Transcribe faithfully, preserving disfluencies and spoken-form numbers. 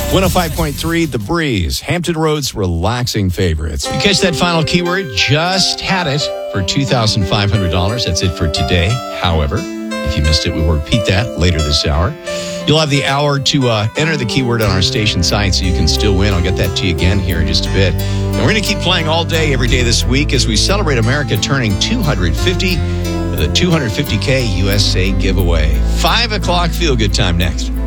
one oh five point three, The Breeze, Hampton Roads relaxing favorites. You catch that final keyword, just had it for two thousand five hundred dollars. That's it for today. However, if you missed it, we will repeat that later this hour. You'll have the hour to uh, enter the keyword on our station site so you can still win. I'll get that to you again here in just a bit. And we're going to keep playing all day, every day this week as we celebrate America turning two hundred fifty with a two hundred fifty K U S A giveaway. Five o'clock feel-good time next.